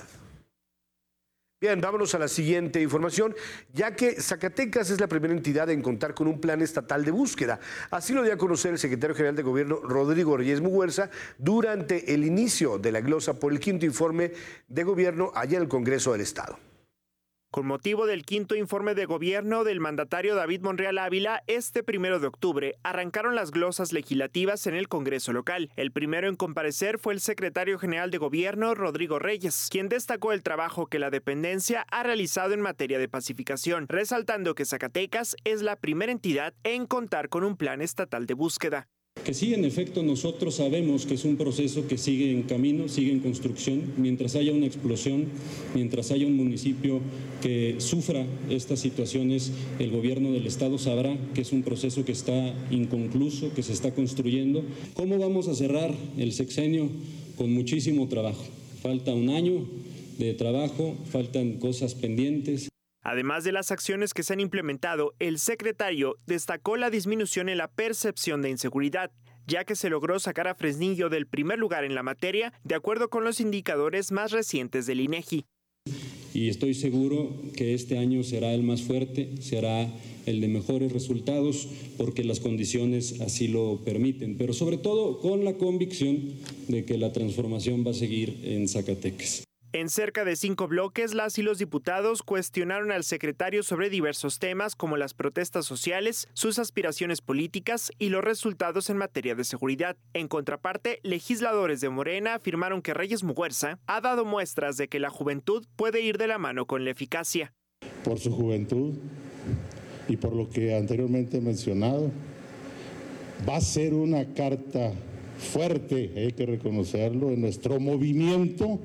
Bien, vámonos a la siguiente información, ya que Zacatecas es la primera entidad en contar con un plan estatal de búsqueda. Así lo dio a conocer el secretario general de Gobierno, Rodrigo Reyes Muguerza, durante el inicio de la glosa por el 5º informe de gobierno allá en el Congreso del Estado. Con motivo del 5º informe de gobierno del mandatario David Monreal Ávila, este 1 de octubre arrancaron las glosas legislativas en el Congreso local. El primero en comparecer fue el secretario general de gobierno, Rodrigo Reyes, quien destacó el trabajo que la dependencia ha realizado en materia de pacificación, resaltando que Zacatecas es la primera entidad en contar con un plan estatal de búsqueda. Que sí, en efecto, nosotros sabemos que es un proceso que sigue en camino, sigue en construcción. Mientras haya una explosión, mientras haya un municipio que sufra estas situaciones, el gobierno del Estado sabrá que es un proceso que está inconcluso, que se está construyendo. ¿Cómo vamos a cerrar el sexenio? Con muchísimo trabajo. Falta un año de trabajo, faltan cosas pendientes. Además de las acciones que se han implementado, el secretario destacó la disminución en la percepción de inseguridad, ya que se logró sacar a Fresnillo del primer lugar en la materia, de acuerdo con los indicadores más recientes del INEGI. Y estoy seguro que este año será el más fuerte, será el de mejores resultados, porque las condiciones así lo permiten, pero sobre todo con la convicción de que la transformación va a seguir en Zacatecas. En cerca de 5 bloques, las y los diputados cuestionaron al secretario sobre diversos temas como las protestas sociales, sus aspiraciones políticas y los resultados en materia de seguridad. En contraparte, legisladores de Morena afirmaron que Reyes Muguerza ha dado muestras de que la juventud puede ir de la mano con la eficacia. Por su juventud y por lo que anteriormente he mencionado, va a ser una carta fuerte, hay que reconocerlo, en nuestro movimiento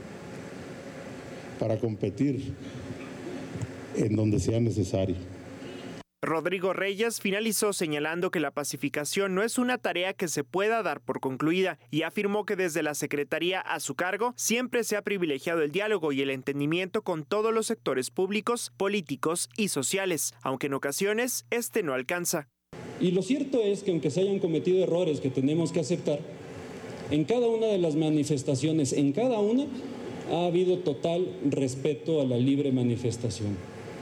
para competir en donde sea necesario. Rodrigo Reyes finalizó señalando que la pacificación no es una tarea que se pueda dar por concluida y afirmó que desde la Secretaría a su cargo siempre se ha privilegiado el diálogo y el entendimiento con todos los sectores públicos, políticos y sociales, aunque en ocasiones este no alcanza. Y lo cierto es que aunque se hayan cometido errores que tenemos que aceptar, en cada una de las manifestaciones, en cada una, ha habido total respeto a la libre manifestación.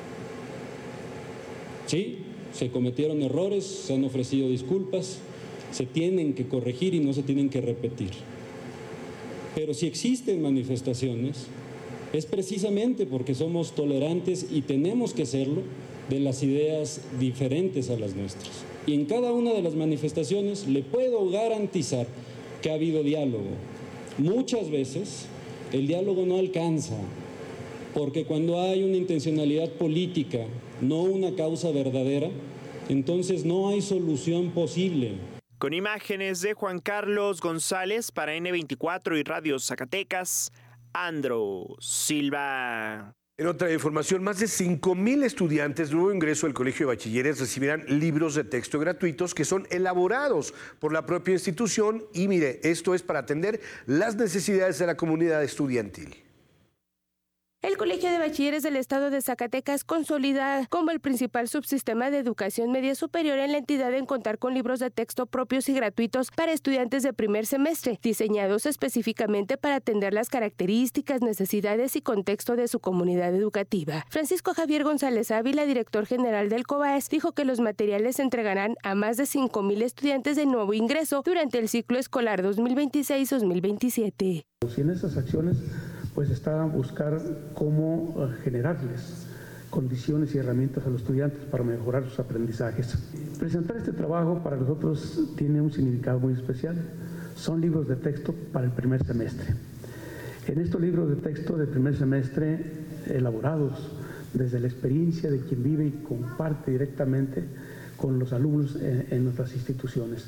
Sí, se cometieron errores, se han ofrecido disculpas, se tienen que corregir y no se tienen que repetir. Pero si existen manifestaciones, es precisamente porque somos tolerantes y tenemos que serlo de las ideas diferentes a las nuestras. Y en cada una de las manifestaciones le puedo garantizar que ha habido diálogo. Muchas veces el diálogo no alcanza, porque cuando hay una intencionalidad política, no una causa verdadera, entonces no hay solución posible. Con imágenes de Juan Carlos González para N24 y Radio Zacatecas, Andro Silva. En otra información, más de 5,000 estudiantes de nuevo ingreso al Colegio de Bachilleres recibirán libros de texto gratuitos que son elaborados por la propia institución y mire, esto es para atender las necesidades de la comunidad estudiantil. El Colegio de Bachilleres del Estado de Zacatecas consolida como el principal subsistema de educación media superior en la entidad en contar con libros de texto propios y gratuitos para estudiantes de primer semestre, diseñados específicamente para atender las características, necesidades y contexto de su comunidad educativa. Francisco Javier González Ávila, director general del COBAES, dijo que los materiales se entregarán a más de 5,000 estudiantes de nuevo ingreso durante el ciclo escolar 2026-2027. Y en esas acciones pues está buscar cómo generarles condiciones y herramientas a los estudiantes para mejorar sus aprendizajes. Presentar este trabajo para nosotros tiene un significado muy especial. Son libros de texto para el primer semestre. En estos libros de texto del primer semestre, elaborados desde la experiencia de quien vive y comparte directamente con los alumnos en nuestras instituciones.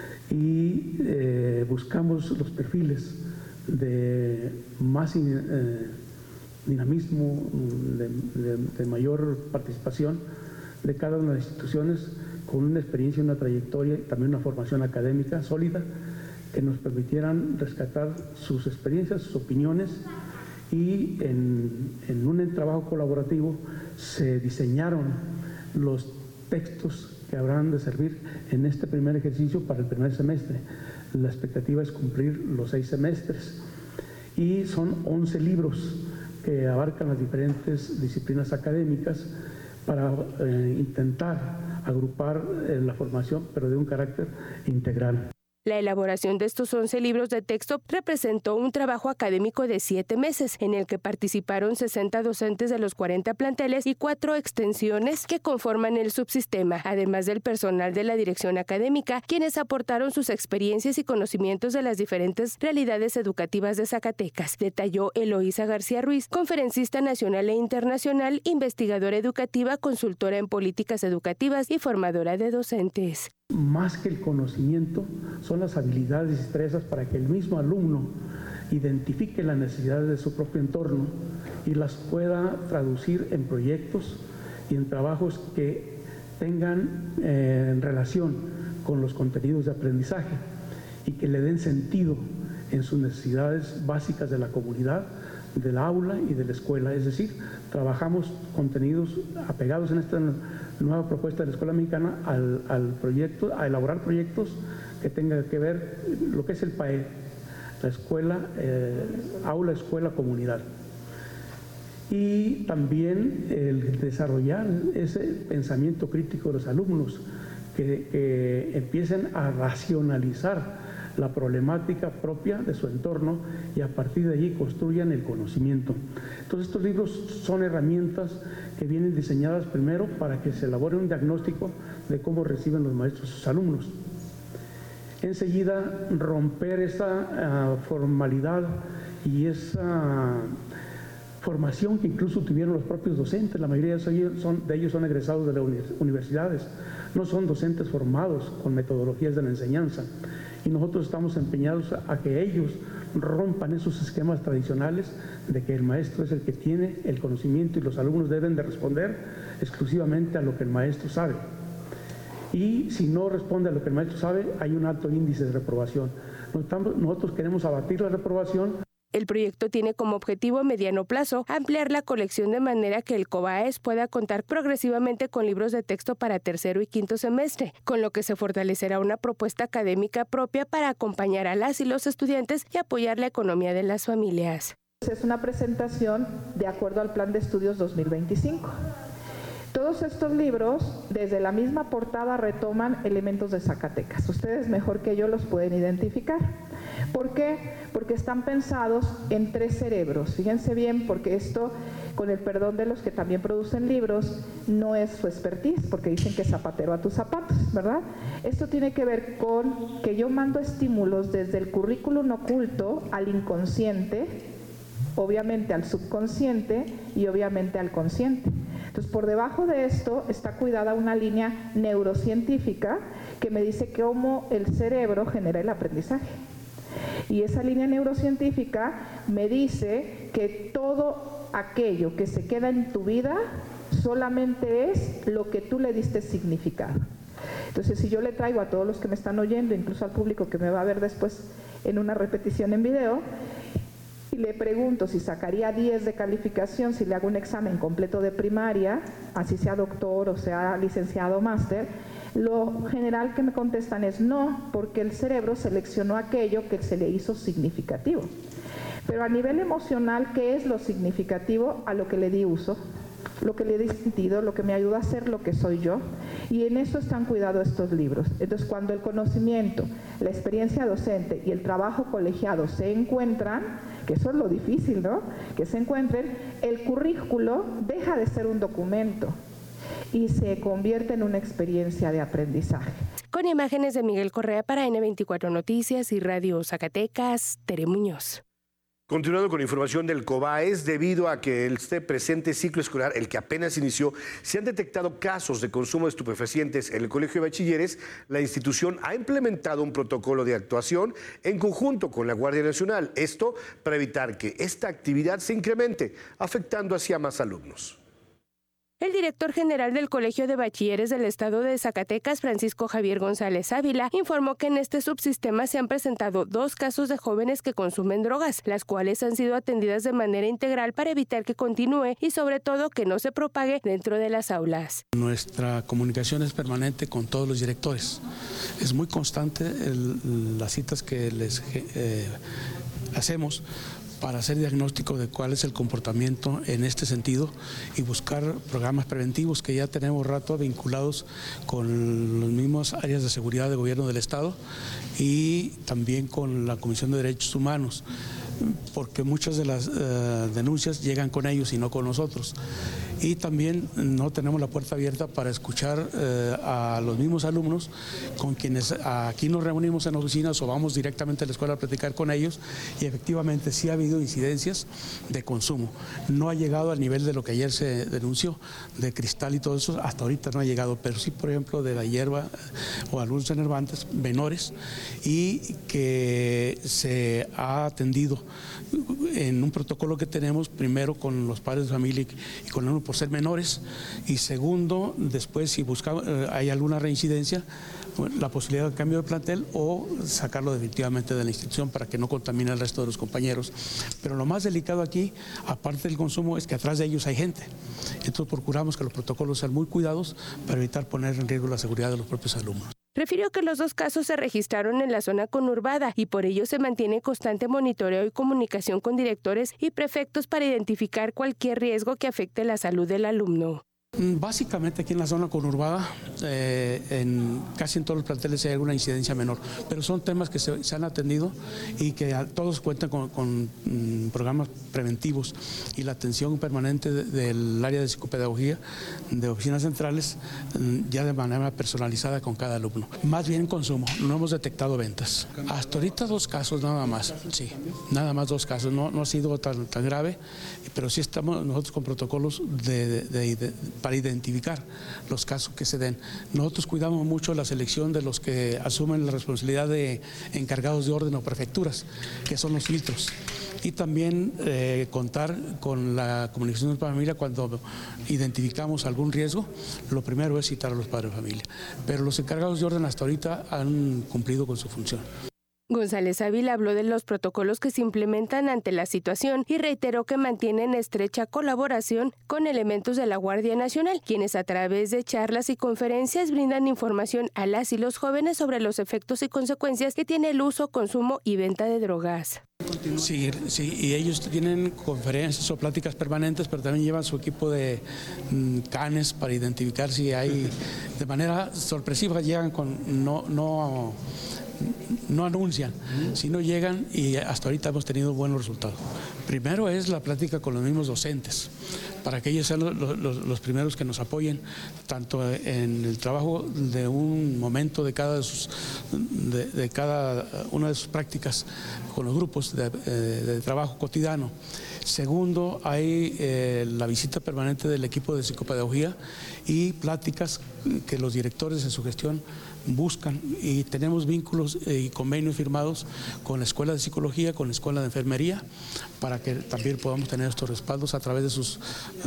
Y buscamos los perfiles de más dinamismo, de mayor participación de cada una de las instituciones, con una experiencia, una trayectoria y también una formación académica sólida que nos permitieran rescatar sus experiencias, sus opiniones, y en un trabajo colaborativo se diseñaron los textos que habrán de servir en este primer ejercicio para el primer semestre. La expectativa es cumplir los 6 semestres y son 11 libros que abarcan las diferentes disciplinas académicas para intentar agrupar la formación, pero de un carácter integral. La elaboración de estos 11 libros de texto representó un trabajo académico de 7 meses, en el que participaron 60 docentes de los 40 planteles y 4 extensiones que conforman el subsistema, además del personal de la dirección académica, quienes aportaron sus experiencias y conocimientos de las diferentes realidades educativas de Zacatecas, detalló Eloísa García Ruiz, conferencista nacional e internacional, investigadora educativa, consultora en políticas educativas y formadora de docentes. Más que el conocimiento, son las habilidades y destrezas para que el mismo alumno identifique las necesidades de su propio entorno y las pueda traducir en proyectos y en trabajos que tengan relación con los contenidos de aprendizaje y que le den sentido en sus necesidades básicas de la comunidad, del aula y de la escuela. Es decir, trabajamos contenidos apegados en esta nueva propuesta de la Escuela Mexicana al proyecto, a elaborar proyectos que tengan que ver lo que es el PAE, la escuela, aula, escuela, comunidad. Y también el desarrollar ese pensamiento crítico de los alumnos, que empiecen a racionalizar la problemática propia de su entorno y a partir de allí construyan el conocimiento. Entonces estos libros son herramientas que vienen diseñadas primero para que se elabore un diagnóstico de cómo reciben los maestros a sus alumnos. Enseguida romper esa formalidad y esa formación que incluso tuvieron los propios docentes. La mayoría de ellos son egresados de las universidades, no son docentes formados con metodologías de la enseñanza. Y nosotros estamos empeñados a que ellos rompan esos esquemas tradicionales de que el maestro es el que tiene el conocimiento y los alumnos deben de responder exclusivamente a lo que el maestro sabe. Y si no responde a lo que el maestro sabe, hay un alto índice de reprobación. Nosotros queremos abatir la reprobación. El proyecto tiene como objetivo a mediano plazo ampliar la colección de manera que el COBAES pueda contar progresivamente con libros de texto para tercero y quinto semestre, con lo que se fortalecerá una propuesta académica propia para acompañar a las y los estudiantes y apoyar la economía de las familias. Es una presentación de acuerdo al Plan de Estudios 2025. Todos estos libros, desde la misma portada, retoman elementos de Zacatecas. Ustedes mejor que yo los pueden identificar. ¿Por qué? Porque están pensados en 3 cerebros. Fíjense bien, porque esto, con el perdón de los que también producen libros, no es su expertise, porque dicen que zapatero a tus zapatos, ¿verdad? Esto tiene que ver con que yo mando estímulos desde el currículum oculto al inconsciente, obviamente al subconsciente y obviamente al consciente. Entonces, por debajo de esto está cuidada una línea neurocientífica que me dice cómo el cerebro genera el aprendizaje. Y esa línea neurocientífica me dice que todo aquello que se queda en tu vida solamente es lo que tú le diste significado. Entonces, si yo le traigo a todos los que me están oyendo, incluso al público que me va a ver después en una repetición en video, Si le pregunto si sacaría 10 de calificación si le hago un examen completo de primaria, así sea doctor o sea licenciado o máster, lo general que me contestan es no, porque el cerebro seleccionó aquello que se le hizo significativo. Pero a nivel emocional, ¿qué es lo significativo? A lo que le di uso, lo que le di sentido, lo que me ayuda a ser lo que soy yo. Y en eso están cuidados estos libros. Entonces, cuando el conocimiento, la experiencia docente y el trabajo colegiado se encuentran, que eso es lo difícil, ¿no? Que se encuentren, el currículo deja de ser un documento y se convierte en una experiencia de aprendizaje. Con imágenes de Miguel Correa para N24 Noticias y Radio Zacatecas, Tere Muñoz. Continuando con información del COBAES, debido a que este presente ciclo escolar, el que apenas inició, se han detectado casos de consumo de estupefacientes en el Colegio de Bachilleres, la institución ha implementado un protocolo de actuación en conjunto con la Guardia Nacional. Esto para evitar que esta actividad se incremente, afectando así a más alumnos. El director general del Colegio de Bachilleres del Estado de Zacatecas, Francisco Javier González Ávila, informó que en este subsistema se han presentado 2 casos de jóvenes que consumen drogas, las cuales han sido atendidas de manera integral para evitar que continúe y sobre todo que no se propague dentro de las aulas. Nuestra comunicación es permanente con todos los directores. Es muy constante las citas que les hacemos para hacer diagnóstico de cuál es el comportamiento en este sentido y buscar programas preventivos que ya tenemos rato vinculados con las mismas áreas de seguridad de gobierno del Estado y también con la Comisión de Derechos Humanos, porque muchas de las denuncias llegan con ellos y no con nosotros. Y también no tenemos la puerta abierta para escuchar a los mismos alumnos con quienes aquí nos reunimos en oficinas o vamos directamente a la escuela a platicar con ellos, y efectivamente sí ha habido incidencias de consumo. No ha llegado al nivel de lo que ayer se denunció, de cristal y todo eso, hasta ahorita no ha llegado, pero sí, por ejemplo, de la hierba o algunos enervantes menores, y que se ha atendido en un protocolo que tenemos, primero con los padres de familia y con uno por ser menores, y segundo, después si hay alguna reincidencia, la posibilidad de cambio de plantel o sacarlo definitivamente de la institución para que no contamine al resto de los compañeros. Pero lo más delicado aquí, aparte del consumo, es que atrás de ellos hay gente. Entonces procuramos que los protocolos sean muy cuidados para evitar poner en riesgo la seguridad de los propios alumnos. Refirió que los 2 casos se registraron en la zona conurbada y por ello se mantiene constante monitoreo y comunicación con directores y prefectos para identificar cualquier riesgo que afecte la salud del alumno. Básicamente aquí en la zona conurbada, casi en todos los planteles hay alguna incidencia menor, pero son temas que se han atendido y que todos cuentan con programas preventivos y la atención permanente del área de psicopedagogía de oficinas centrales ya de manera personalizada con cada alumno. Más bien consumo, no hemos detectado ventas. Hasta ahorita 2 casos nada más, sí, nada más 2 casos, no ha sido tan grave, pero sí estamos nosotros con protocolos para identificar los casos que se den. Nosotros cuidamos mucho la selección de los que asumen la responsabilidad de encargados de orden o prefecturas, que son los filtros. Y también contar con la comunicación de la familia cuando identificamos algún riesgo. Lo primero es citar a los padres de familia. Pero los encargados de orden hasta ahorita han cumplido con su función. González Ávila habló de los protocolos que se implementan ante la situación y reiteró que mantienen estrecha colaboración con elementos de la Guardia Nacional, quienes a través de charlas y conferencias brindan información a las y los jóvenes sobre los efectos y consecuencias que tiene el uso, consumo y venta de drogas. Sí, y ellos tienen conferencias o pláticas permanentes, pero también llevan su equipo de canes para identificar si hay, de manera sorpresiva llegan con no anuncian, sino llegan, y hasta ahorita hemos tenido buenos resultados. Primero es la plática con los mismos docentes, para que ellos sean los primeros que nos apoyen, tanto en el trabajo de un momento de cada una de sus prácticas con los grupos de trabajo cotidiano. Segundo, hay la visita permanente del equipo de psicopedagogía y pláticas que los directores en su gestión buscan, y tenemos vínculos y convenios firmados con la Escuela de Psicología, con la Escuela de Enfermería, para que también podamos tener estos respaldos a través de sus,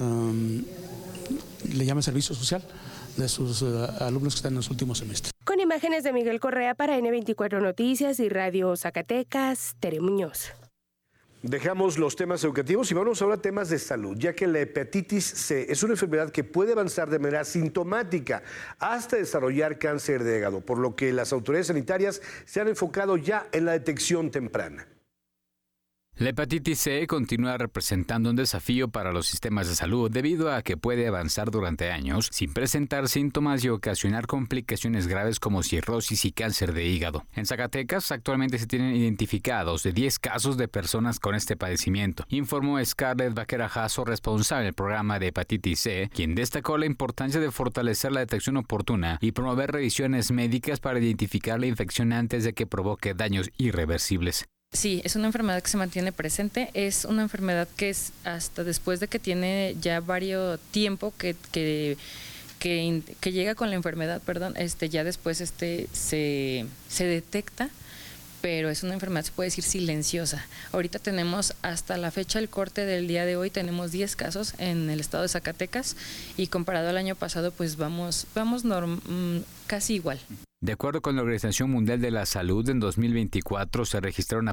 le llaman servicio social, de sus alumnos que están en los últimos semestres. Con imágenes de Miguel Correa para N24 Noticias y Radio Zacatecas, Tere Muñoz. Dejamos los temas educativos y vamos ahora a temas de salud, ya que la hepatitis C es una enfermedad que puede avanzar de manera sintomática hasta desarrollar cáncer de hígado, por lo que las autoridades sanitarias se han enfocado ya en la detección temprana. La hepatitis C continúa representando un desafío para los sistemas de salud debido a que puede avanzar durante años sin presentar síntomas y ocasionar complicaciones graves como cirrosis y cáncer de hígado. En Zacatecas actualmente se tienen identificados 10 casos de personas con este padecimiento, informó Scarlett Vaquera Jasso, responsable del programa de hepatitis C, quien destacó la importancia de fortalecer la detección oportuna y promover revisiones médicas para identificar la infección antes de que provoque daños irreversibles. Sí, es una enfermedad que se mantiene presente, es una enfermedad que es hasta después de que tiene ya varios tiempo que llega con la enfermedad, ya después se detecta, pero es una enfermedad, se puede decir, silenciosa. Ahorita tenemos, hasta la fecha, el corte del día de hoy, tenemos 10 casos en el estado de Zacatecas y comparado al año pasado, pues vamos casi igual. De acuerdo con la Organización Mundial de la Salud, en 2024 se registraron